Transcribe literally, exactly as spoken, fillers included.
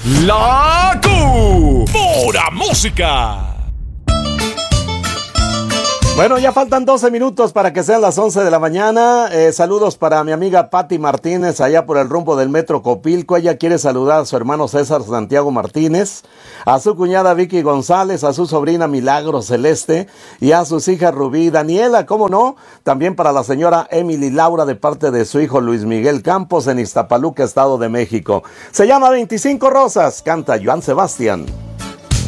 La Q. Pura música. Bueno, ya faltan doce minutos para que sean las once de la mañana. Eh, saludos para mi amiga Patti Martínez, allá por el rumbo del Metro Copilco. Ella quiere saludar a su hermano César Santiago Martínez, a su cuñada Vicky González, a su sobrina Milagro Celeste y a sus hijas Rubí y Daniela, ¿cómo no? También para la señora Emily Laura de parte de su hijo Luis Miguel Campos en Iztapaluca, Estado de México. Se llama veinticinco Rosas, canta Joan Sebastián.